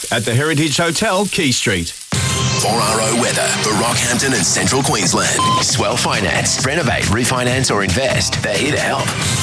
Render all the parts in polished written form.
at the Heritage Hotel, Quay Street. 4RO weather for Rockhampton and Central Queensland. Swell Finance. Renovate, refinance or invest. They're here to help.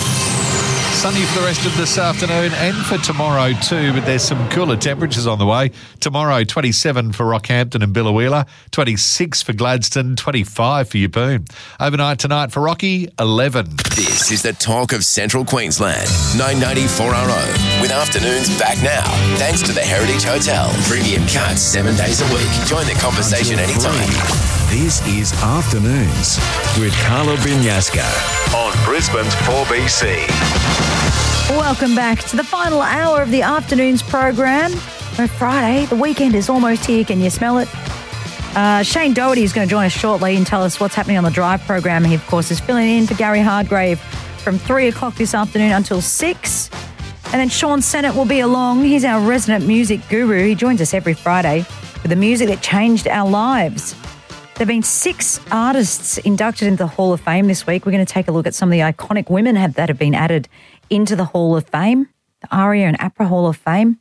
Sunny for the rest of this afternoon and for tomorrow too, but there's some cooler temperatures on the way. Tomorrow, 27 for Rockhampton and Biloela, 26 for Gladstone, 25 for Yeppoon. Overnight tonight for Rocky, 11. This is the talk of Central Queensland. 990 4RO. With afternoons back now. Thanks to the Heritage Hotel. Premium cuts 7 days a week. Join the conversation anytime. This is Afternoons with Carla Binyasco on Brisbane's 4BC. Welcome back to the final hour of the Afternoons program. On Friday, the weekend is almost here. Can you smell it? Shane Doherty is going to join us shortly and tell us what's happening on the Drive program. He, of course, is filling in for Gary Hardgrave from 3 o'clock this afternoon until 6. And then Sean Sennett will be along. He's our resident music guru. He joins us every Friday with the music that changed our lives. There have been 6 artists inducted into the Hall of Fame this week. We're going to take a look at some of the iconic women that have been added into the Hall of Fame, the ARIA and APRA Hall of Fame,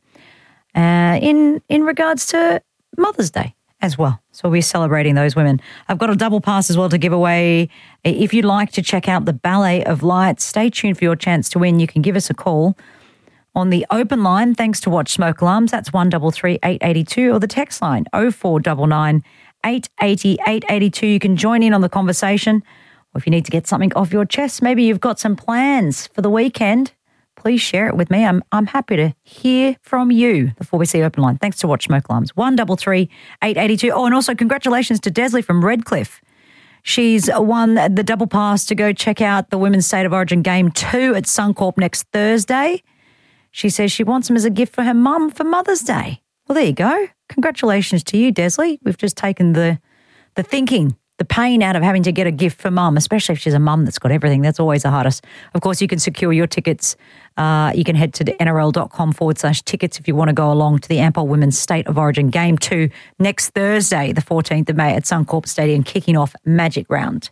in regards to Mother's Day as well. So we'll be celebrating those women. I've got a double pass as well to give away. If you'd like to check out the Ballet of Lights, stay tuned for your chance to win. You can give us a call on the open line, thanks to Watch Smoke Alarms. That's 133 882, or the text line 0499 880 882. You can join in on the conversation. Or if you need to get something off your chest, maybe you've got some plans for the weekend, please share it with me. I'm happy to hear from you. The 4BC open line. Thanks to Watch Smoke Alarms. 133 882. Oh, and also congratulations to Desley from Redcliffe. She's won the double pass to go check out the Women's State of Origin Game 2 at Suncorp next Thursday. She says she wants them as a gift for her mum for Mother's Day. Well, there you go. Congratulations to you, Desley. We've just taken the thinking, the pain out of having to get a gift for mum, especially if she's a mum that's got everything. That's always the hardest. Of course, you can secure your tickets. You can head to nrl.com/tickets if you want to go along to the Ampol Women's State of Origin Game 2 next Thursday, the 14th of May at Suncorp Stadium, kicking off Magic Round.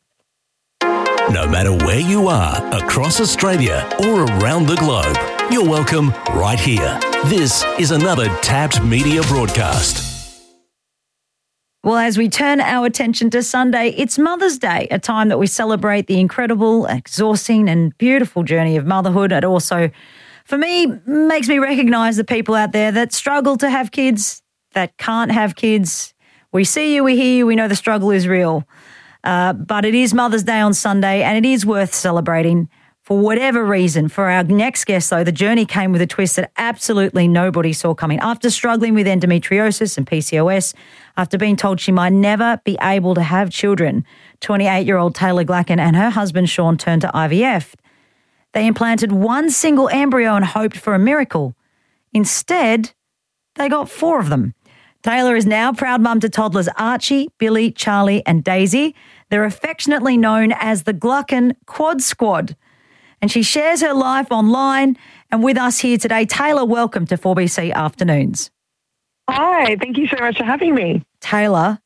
No matter where you are, across Australia or around the globe, you're welcome right here. This is another Tapped Media broadcast. Well, as we turn our attention to Sunday, it's Mother's Day, a time that we celebrate the incredible, exhausting and beautiful journey of motherhood. It also, for me, makes me recognise the people out there that struggle to have kids, that can't have kids. We see you, we hear you, we know the struggle is real. But it is Mother's Day on Sunday and it is worth celebrating for whatever reason. For our next guest, though, the journey came with a twist that absolutely nobody saw coming. After struggling with endometriosis and PCOS, after being told she might never be able to have children, 28-year-old Taylor Glacken and her husband Sean turned to IVF. They implanted one single embryo and hoped for a miracle. Instead, they got 4 of them. Taylor is now proud mum to toddlers Archie, Billy, Charlie and Daisy. They're affectionately known as the Glacken Quad Squad. And she shares her life online and with us here today. Taylor, welcome to 4BC Afternoons. Hi, thank you so much for having me. Taylor,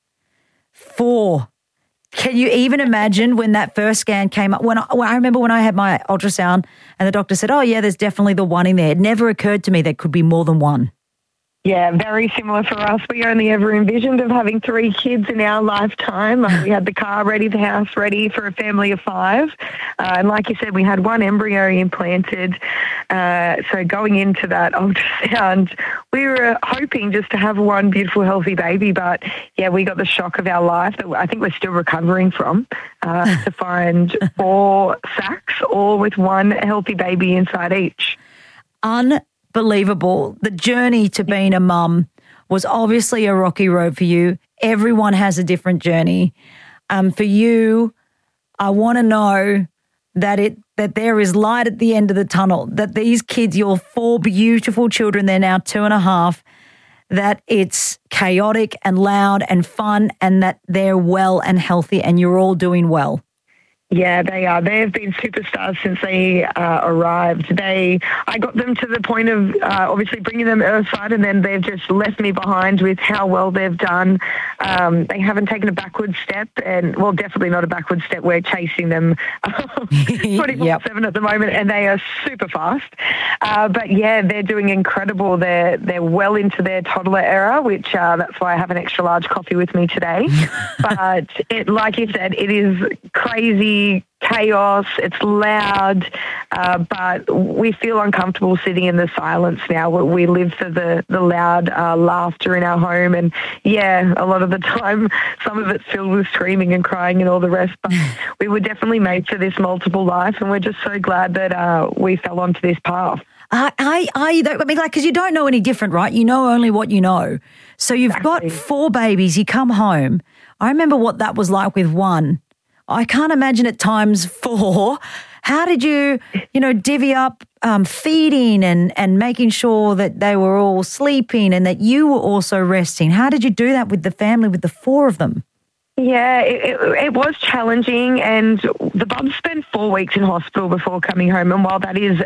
4. Can you even imagine when that first scan came up? When I remember when I had my ultrasound and the doctor said, oh, yeah, there's definitely the one in there. It never occurred to me there could be more than one. Yeah, very similar for us. We only ever envisioned of having 3 kids in our lifetime. We had the car ready, the house ready for a family of 5. And like you said, we had one embryo implanted. So going into that ultrasound, we were hoping just to have one beautiful, healthy baby. But, yeah, we got the shock of our life that I think we're still recovering from, to find 4 sacs, all with one healthy baby inside each. Unbelievable. The journey to being a mum was obviously a rocky road for you. Everyone has a different journey. For you, I want to know that there is light at the end of the tunnel, that these kids, your 4 beautiful children, they're now 2.5, that it's chaotic and loud and fun and that they're well and healthy and you're all doing well. Yeah, they are. They have been superstars since they arrived. I got them to the point of obviously bringing them earthside, and then they've just left me behind with how well they've done. They haven't taken a backward step, and well, definitely not a backward step. We're chasing them 24/7 at the moment, and they are super fast. But yeah, they're doing incredible. They're well into their toddler era, which that's why I have an extra large coffee with me today. But like you said, it is crazy. Chaos, it's loud, but we feel uncomfortable sitting in the silence now. We live for the loud laughter in our home, and yeah, a lot of the time some of it's filled with screaming and crying and all the rest, but we were definitely made for this multiple life, and we're just so glad that we fell onto this path. Because you don't know any different, right? You know only what you know. So you've got 4 babies, you come home. I remember what that was like with one. I can't imagine at times 4. How did you divvy up feeding and making sure that they were all sleeping and that you were also resting? How did you do that with the family, with the 4 of them? Yeah, it was challenging, and the bubs spent 4 weeks in hospital before coming home, and while that is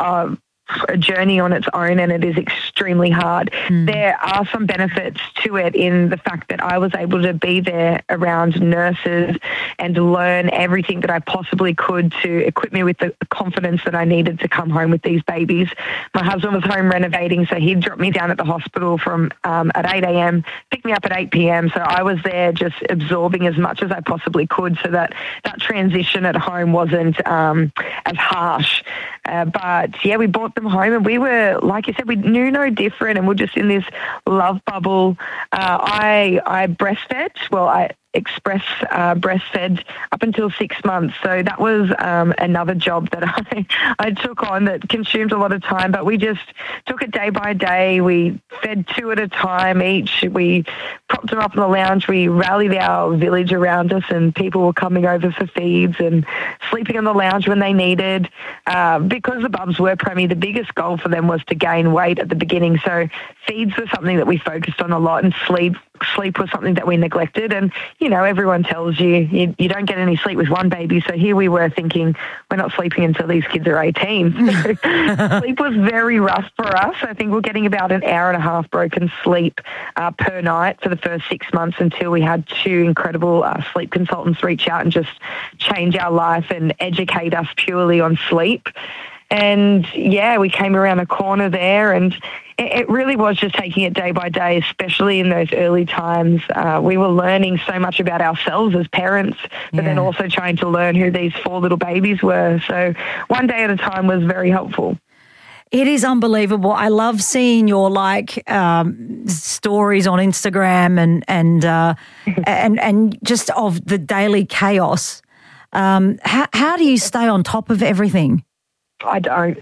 a journey on its own and it is extremely hard, there are some benefits to it in the fact that I was able to be there around nurses and learn everything that I possibly could to equip me with the confidence that I needed to come home with these babies. My husband was home renovating, so he'd drop me down at the hospital from at 8 a.m, pick me up at 8 p.m, so I was there just absorbing as much as I possibly could so that transition at home wasn't as harsh. But yeah, we brought them home, and we were, like you said, we knew no different, and we're just in this love bubble. I breastfed. Well, I express breastfed up until 6 months. So that was another job that I took on that consumed a lot of time, but we just took it day by day. We fed 2 at a time each. We propped them up in the lounge. We rallied our village around us, and people were coming over for feeds and sleeping in the lounge when they needed. Because the bubs were preemie, the biggest goal for them was to gain weight at the beginning. So feeds were something that we focused on a lot, and sleep was something that we neglected. And everyone tells you don't get any sleep with one baby. So here we were thinking, we're not sleeping until these kids are 18. So sleep was very rough for us. I think we're getting about an hour and a half broken sleep per night for the first 6 months, until we had 2 incredible sleep consultants reach out and just change our life and educate us purely on sleep. And yeah, we came around a corner there, and it really was just taking it day by day, especially in those early times. We were learning so much about ourselves as parents, but then also trying to learn who these 4 little babies were. So one day at a time was very helpful. It is unbelievable. I love seeing your stories on Instagram and just of the daily chaos. How do you stay on top of everything? I don't.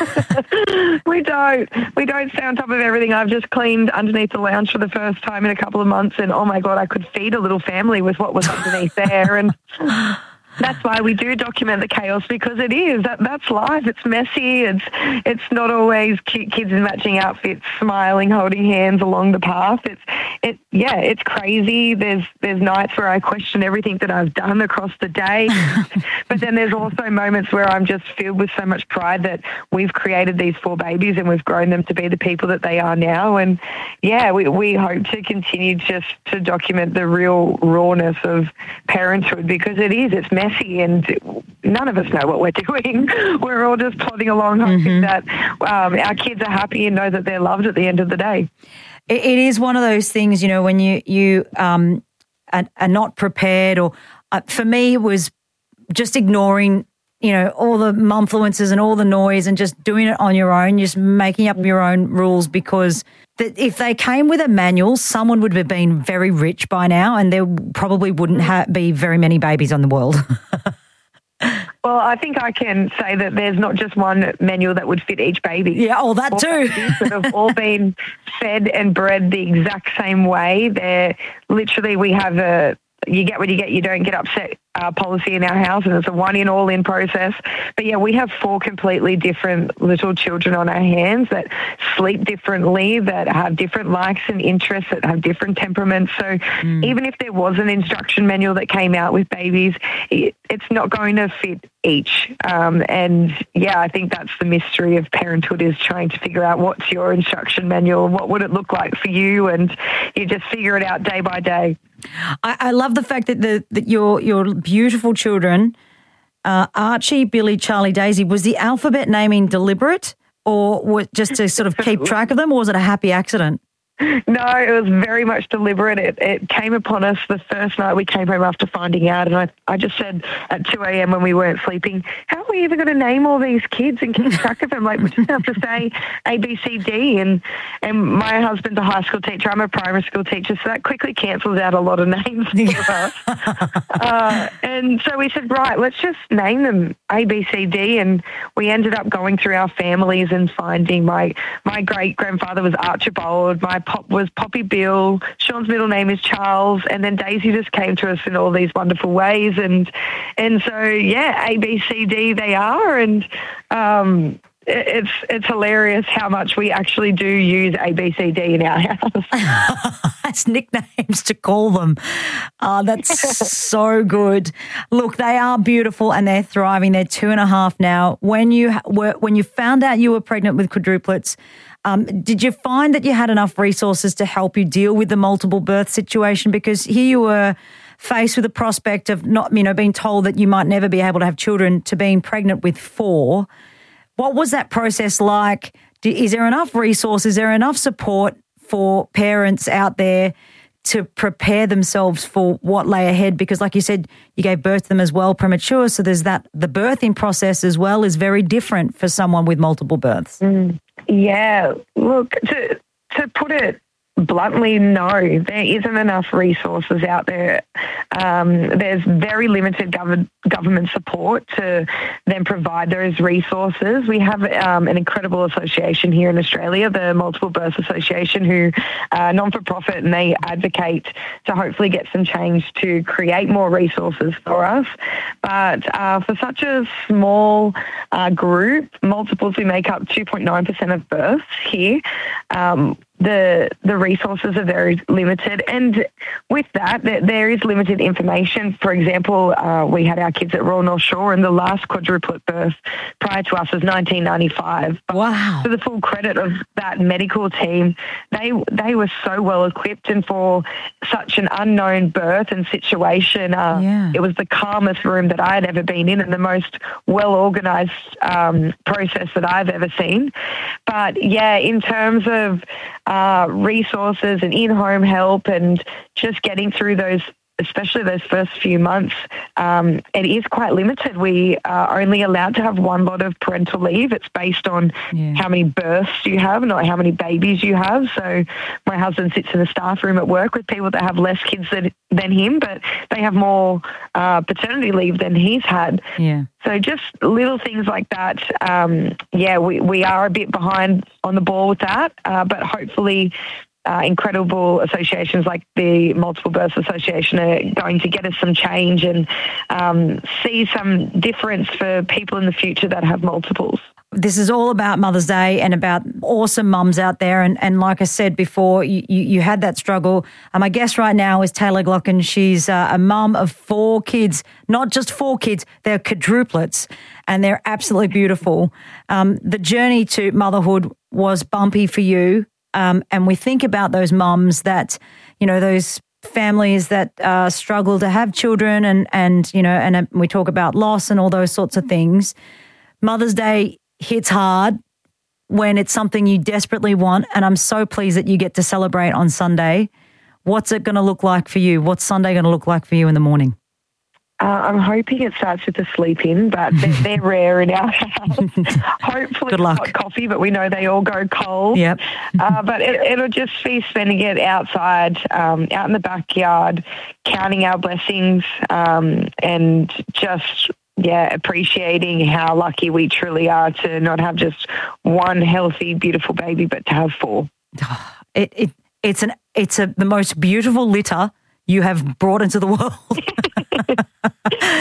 We don't stay on top of everything. I've just cleaned underneath the lounge for the first time in a couple of months, and oh my God, I could feed a little family with what was underneath there. And that's why we do document the chaos, because it is. That's life. It's messy. It's not always cute kids in matching outfits, smiling, holding hands along the path. It's crazy. There's nights where I question everything that I've done across the day. But then there's also moments where I'm just filled with so much pride that we've created these 4 babies and we've grown them to be the people that they are now. And yeah, we hope to continue just to document the real rawness of parenthood, because it's messy and none of us know what we're doing. We're all just plodding along hoping that our kids are happy and know that they're loved at the end of the day. It is one of those things, when you are not prepared, or for me it was just ignoring, all the influences and all the noise and just doing it on your own, just making up your own rules, because if they came with a manual, someone would have been very rich by now, and there probably wouldn't be very many babies on the world. Well, I think I can say that there's not just one manual that would fit each baby. Yeah, that too. That have all been fed and bred the exact same way. They're literally, we have you get what you get, you don't get upset policy in our house, and it's a one-in, all-in process. But yeah, we have 4 completely different little children on our hands that sleep differently, that have different likes and interests, that have different temperaments. So even if there was an instruction manual that came out with babies, it's not going to fit each. And yeah, I think that's the mystery of parenthood, is trying to figure out what's your instruction manual, what would it look like for you, and you just figure it out day by day. I love the fact that your beautiful children, Archie, Billy, Charlie, Daisy, was the alphabet naming deliberate, or was just to sort of keep track of them, or was it a happy accident? No, it was very much deliberate. It came upon us the first night we came home after finding out, and I just said at 2 a.m. when we weren't sleeping, how are we even going to name all these kids and keep track of them? Like, we just have to say A, B, C, D. And my husband's a high school teacher. I'm a primary school teacher, so that quickly cancels out a lot of names for us. And so we said, right, let's just name them A, B, C, D. And we ended up going through our families and finding my great-grandfather was Archibald, my pop was Poppy Bill, Sean's middle name is Charles, and then Daisy just came to us in all these wonderful ways. And so, yeah, A, B, C, D they are. And it's hilarious how much we actually do use A, B, C, D in our house. That's nicknames to call them. That's so good. Look, they are beautiful and they're thriving. They're 2.5 now. When you found out you were pregnant with quadruplets, did you find that you had enough resources to help you deal with the multiple birth situation? Because here you were faced with the prospect of not, being told that you might never be able to have children, to being pregnant with 4. What was that process like? Is there enough resources? Is there enough support for parents out there to prepare themselves for what lay ahead? Because like you said, you gave birth to them as well premature. So there's that, the birthing process as well is very different for someone with multiple births. Yeah, look, to put it bluntly, no, there isn't enough resources out there. There's very limited government support to then provide those resources. We have an incredible association here in Australia, the Multiple Birth Association, who are non-for-profit, and they advocate to hopefully get some change to create more resources for us. But for such a small group, multiples, we make up 2.9% of births here. The resources are very limited, and with that, there is limited information. For example, we had our kids at Royal North Shore, and the last quadruplet birth prior to us was 1995. Wow! To the full credit of that medical team, they were so well equipped, and for such an unknown birth and situation, it was the calmest room that I had ever been in, and the most well organised process that I've ever seen. But yeah, in terms of resources and in-home help and just getting through those, especially those first few months, it is quite limited. We are only allowed to have one lot of parental leave. It's based on how many births you have, not how many babies you have. So my husband sits in the staff room at work with people that have less kids than him, but they have more paternity leave than he's had. Yeah. So just little things like that. We are a bit behind on the ball with that, but hopefully incredible associations like the Multiple Birth Association are going to get us some change and see some difference for people in the future that have multiples. This is all about Mother's Day and about awesome mums out there. And like I said before, you had that struggle. My guest right now is Taylor Glocken. She's a mum of 4 kids, not just 4 kids, they're quadruplets, and they're absolutely beautiful. The journey to motherhood was bumpy for you. And we think about those mums that, those families that struggle to have children and we talk about loss and all those sorts of things. Mother's Day hits hard when it's something you desperately want, and I'm so pleased that you get to celebrate on Sunday. What's it going to look like for you? What's Sunday going to look like for you in the morning? I'm hoping it starts with a sleep-in, but they're rare in our house. Hopefully Good luck. Hot coffee, but we know they all go cold. Yep. But it'll just be spending it outside, out in the backyard, counting our blessings, and just appreciating how lucky we truly are to not have just one healthy, beautiful baby, but to have 4. It's the most beautiful litter you have brought into the world.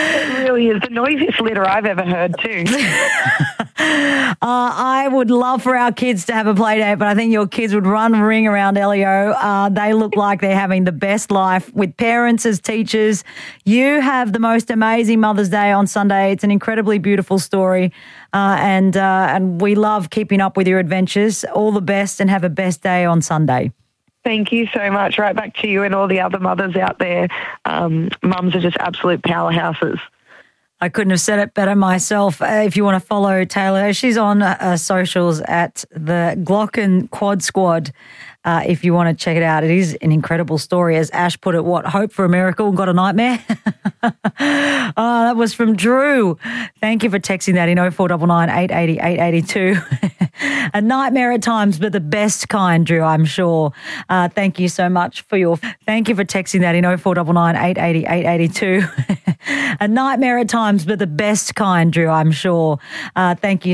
really is the noisiest litter I've ever heard too. I would love for our kids to have a play date, but I think your kids would run ring around Elio. They look like they're having the best life with parents as teachers. You have the most amazing Mother's Day on Sunday. It's an incredibly beautiful story, and we love keeping up with your adventures. All the best, and have a best day on Sunday. Thank you so much. Right back to you and all the other mothers out there. Mums are just absolute powerhouses. I couldn't have said it better myself. If you want to follow Taylor, she's on socials at the Glocken Quad Squad. If you want to check it out, it is an incredible story. As Ash put it, hope for a miracle, got a nightmare? That was from Drew. Thank you for texting that in 0499 880 882. A nightmare at times, but the best kind, Drew, I'm sure. Thank you so much for thank you for texting that in 0499 880 882. A nightmare at times, but the best kind, Drew, I'm sure. Thank you